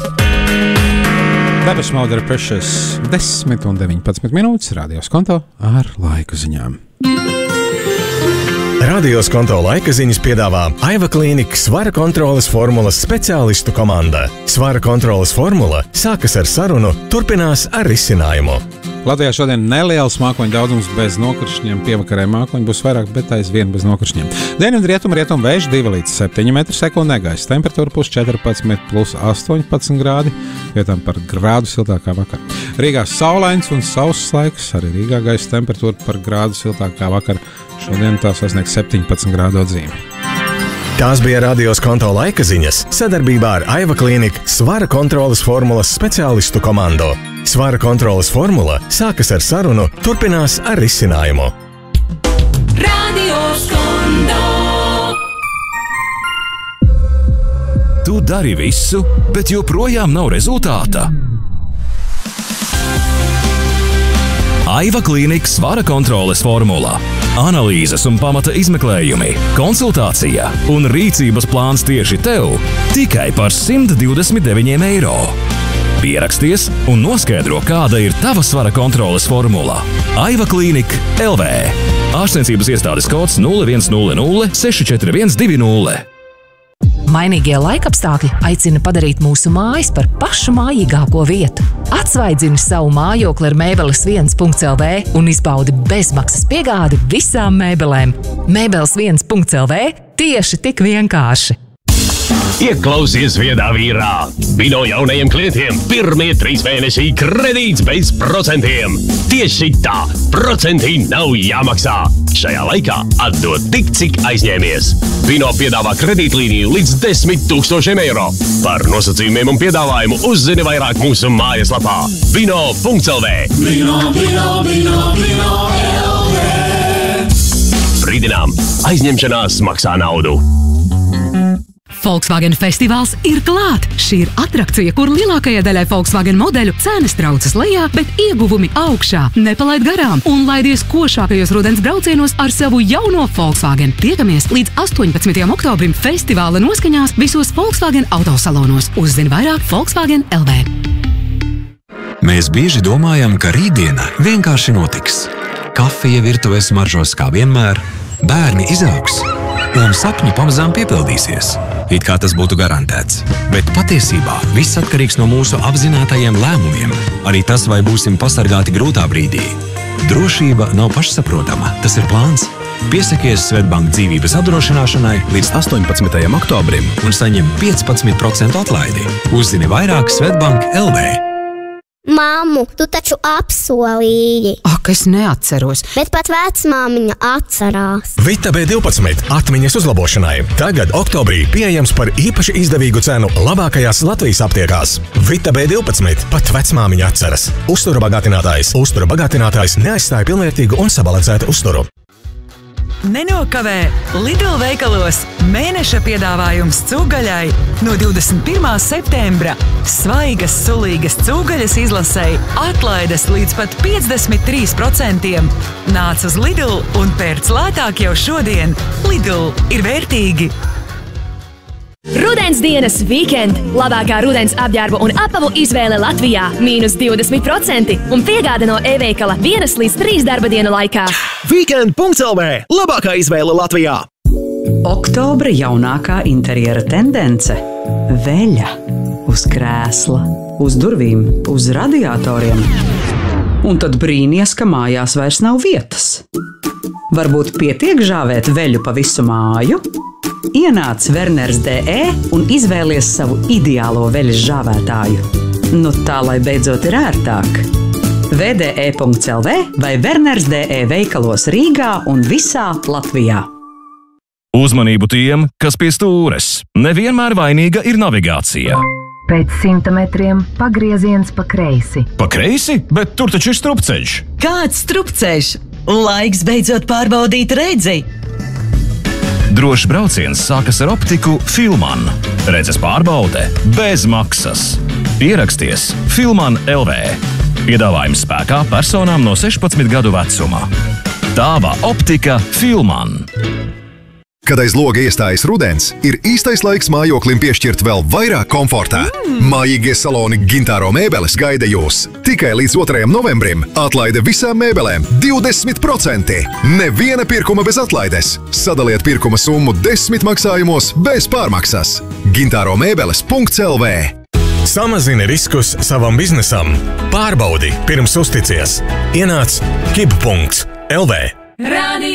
Depeche Mode ir Precious 10:19 minūtes radios konto ar laika ziņām. Radios konto laika ziņas piedāvā Aiva Klīnika svara kontroles formulas speciālistu komanda. Svara kontroles formula sākas ar sarunu, turpinās ar risinājumu. Latvijā šodien neliels mākoņu daudzums bez nokrišņiem. Pievakarē mākoņi būs vairāk, bet aizvien bez nokrišņiem. Dienvidu rietumu vējš 2 līdz 7 m/sekundē, gaisa temperatūra +14 +18 grādi, vietām par grādu siltākā vakarā. Rīgā saulains un sauss laiks, arī Rīgā gaisa temperatūra par grādu siltākā vakarā. Šodien tā sasniegs 17 grādu atzīmi. Tās bija radios konto laika ziņas sadarbībā ar Aiva Klīnika svara kontroles formulas speciālistu komandu. Svara kontroles formula sākas ar sarunu, turpinās ar risinājumu. Radios konto. Tu dari visu, bet joprojām nav rezultāta. Aiva Klīnika svara kontroles formula. Analīzes un pamata izmeklējumi, konsultācija un rīcības plāns tieši tev tikai par 129 eiro. Pieraksties un noskaidro, kāda ir tava svara kontroles formula. Aiva Klīnika LV. Ārstniecības iestādes kods 0100 641 20. Mainīgie laikapstākļi aicina padarīt mūsu mājas par pašu mājīgāko vietu. Atsvaidzini savu mājokli ar mēbeles1.lv un izbaudi bezmaksas piegādi visām mēbelēm. Mēbeles1.lv tieši tik vienkārši. Ieklausies viedā vīrā! Vino jaunajiem klientiem pirmie 3 mēneši kredīts bez procentiem. Tieši tā, procenti nav jāmaksā. Šajā laikā atdod tik, cik aizņēmies. Vino piedāvā kredītlīniju līdz 10 000 eiro. Par nosacījumiem un piedāvājumu uzzini vairāk mūsu mājaslapā vino.lv. Vino LV. Brīdinām, aizņemšanās maksā naudu. Volkswagen festivāls ir klāt! Šī ir atrakcija, kur lielākajai daļai Volkswagen modeļu cenas traucas lejā, bet ieguvumi augšā. Nepalaid garām un laidies košākajos rudens braucienos ar savu jauno Volkswagen. Tiekamies līdz 18. oktobrim festivāla noskaņās visos Volkswagen autosalonos. Uzzini vairāk Volkswagen LV. Mēs bieži domājam, ka rītdiena vienkārši notiks. Kafija virtuves smaržos kā vienmēr, bērni izaugs un sapņi pamazām piepildīsies. It kā tas būtu garantēts. Bet patiesībā viss atkarīgs no mūsu apzinātajiem lēmumiem. Arī tas, vai būsim pasargāti grūtā brīdī. Drošība nav pašsaprotama, tas ir plāns. Piesakies Svetbank dzīvības apdrošināšanai līdz 18. oktobrim un saņem 15% atlaidi. Uzzini vairāk Svetbank LV. Mammu, tu taču apsolīji. Ak, es neatceros. Bet pat vecmāmiņa atcerās. Vita B12 atmiņas uzlabošanai. Tagad oktobrī pieejams par īpaši izdevīgu cenu labākajās Latvijas aptiekās. Vita B12 pat vecmāmiņa atceras. Uztura bagātinātājs. Uztura bagātinātājs neaizstāja pilnvērtīgu un sabalansētu uzturu. Nenokavē Lidl veikalos mēneša piedāvājums cūgaļai no 21. septembra. Svaigas, sulīgas cūgaļas izlasei atlaides līdz pat 53%. Nāc uz Lidl un pērc lētāk jau šodien. Lidl ir vērtīgi. Rudens dienas weekend. Labākā rudens apģērbu un apavu izvēle Latvijā. -20% un piegāde no e-veikala 1 līdz 3 darba dienu laikā. Weekend.lv. Labākā izvēle Latvijā. Oktobra jaunākā interjera tendence – veļa. Uz krēsla, uz durvīm, uz radiatoriem. Un tad brīnies, ka mājās vairs nav vietas. Varbūt pietiek žāvēt veļu pa visu māju? Ienāc Werners.de un izvēlies savu ideālo veļas žāvētāju. Nu tā, lai beidzot ir ērtāk. vde.lv vai Werners.de veikalos Rīgā un visā Latvijā. Uzmanību tiem, kas pie stūres. Nevienmēr vainīga ir navigācija. Pēc 100 metriem pagrieziens pa kreisi. Pa kreisi? Bet tur taču ir strupceļš. Kāds strupceļš? Laiks beidzot pārbaudīt redzi. Drošs brauciens sākas ar optiku Filman. Redzes pārbaude bez maksas. Pieraksties Filman LV. Piedāvājums spēkā personām no 16 gadu vecuma. Tava optika Filman. Kad aiz loga iestājas rudens, ir īstais laiks mājoklim piešķirt vēl vairāk komfortā. Mājīgie saloni Gintāro mēbeles gaida jūs. Tikai līdz 2. novembrim atlaide visām mēbelēm 20%. Neviena pirkuma bez atlaides. Sadaliet pirkuma summu 10 maksājumos bez pārmaksas. Gintāro mēbeles.lv. Samazini riskus savam biznesam. Pārbaudi pirms uzticies. Ienāc kibu.lv.